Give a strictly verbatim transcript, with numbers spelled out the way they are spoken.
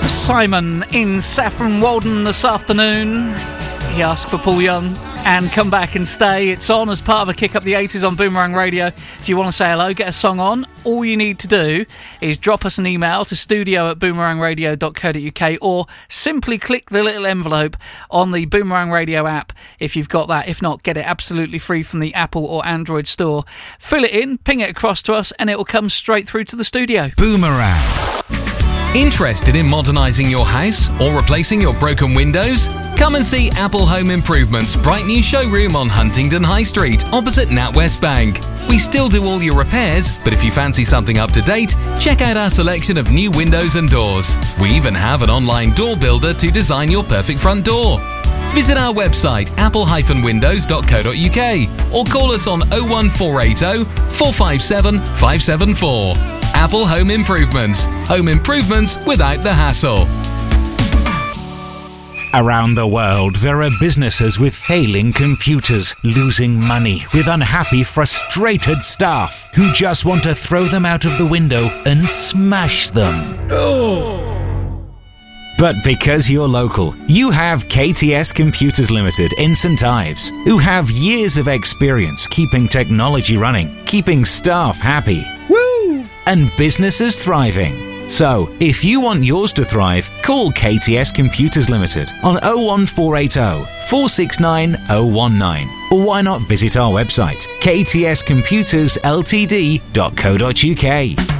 Simon in Saffron Walden this afternoon. He asked for Paul Young and Come Back and Stay. It's on as part of a Kick Up the eighties on Boomerang Radio. If you want to say hello, get a song on, all you need to do is drop us an email to studio at boomerang radio dot co dot uk or simply click the little envelope on the Boomerang Radio app if you've got that. If not, get it absolutely free from the Apple or Android store. Fill it in, ping it across to us, and it will come straight through to the studio. Boomerang. Interested in modernising your house or replacing your broken windows? Come and see Apple Home Improvements' bright new showroom on Huntingdon High Street, opposite NatWest Bank. We still do all your repairs, but if you fancy something up to date, check out our selection of new windows and doors. We even have an online door builder to design your perfect front door. Visit our website apple dash windows dot co dot uk or call us on oh one four eight oh, four five seven, five seven four. Apple Home Improvements. Home improvements without the hassle. Around the world, there are businesses with failing computers, losing money, with unhappy, frustrated staff who just want to throw them out of the window and smash them. Oh. But because you're local, you have K T S Computers Limited in St Ives, who have years of experience keeping technology running, keeping staff happy, woo, and businesses thriving. So, if you want yours to thrive, call K T S Computers Limited on oh one four eight oh, four six nine oh one nine, or why not visit our website, k t s computers l t d dot co dot uk.